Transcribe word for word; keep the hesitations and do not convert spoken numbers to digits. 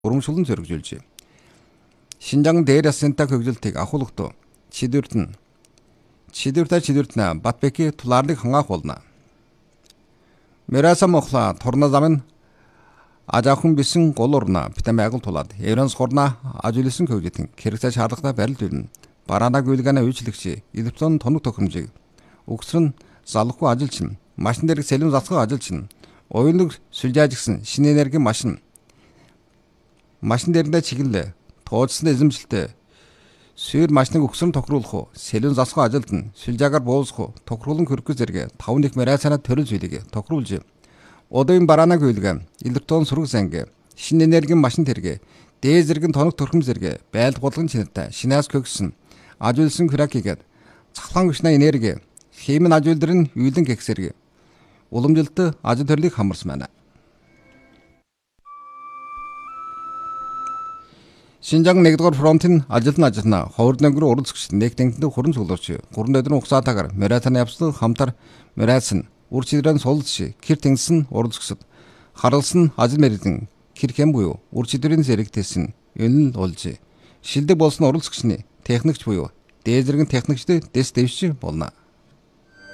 урамшуулан зоригжуулж. Шинжаан дээр ясантай хөгжилтийг ахуулгахдаа чидүрт нь чидүртэ чидүрт нь Батбеки тулаарлыг хангаах болно. Мераса мохла торна замын ажаахан бисэн гол урна битэн байгал тулаад Евранс хорна ажуулсан хөгжитэн хэрэгцээ шаардлагатай барилдуулна. Бараанаг үйлгэнэ үйлчлэгч электронн тоног тохиромжийг өгсрөн залахгүй ажилчин машин дээрх сэлэм засах ажилчин оюуныг сүлжаажгсан шинэ энерги машин машин дээрдээ чиглэлээ тооцсон эзэмшилтэй сүйр машиныг өгсрөн тохируулах сэлэм засах ажилтан сүлжаагаар буулсах тохируулан хөрөх зэрэг таван их мерасана төрөл зүйлийг тохируулж одоогийн бараанаг үйлгэн электрон сураг занг шинэ энерги машин тэрэг дээд зэрэг тоног төрхөм зэрэг байдал болгон чинэтэй шинаас хөгсөн ажуулсан хракигээд цахлаан гүшнэ энерги химийн ажуулдрын үйлэн гексэрэг уламжилт ажил төрлийг хамарсан байна. Шинжаан нэгдүгээр фронтын ажилтан ажилтнаа ховор нөнгөр уралцагч нэгтгэнтэнд хуран цуглуулж гурван өдрийн хугацаатаагаар Мерасаны явцлан хамтар Мерасан үр чидрэн суулж кэр тэнгисэн уралцагчд харалсан ажил мэргэдэн кэр хэм буюу үр чидрийн зэрэгтэйсэн үнэн болж шилдэг болсон уралцагчны техникч буюу дээд зэрэг техникчд дэс дэвшиж болно.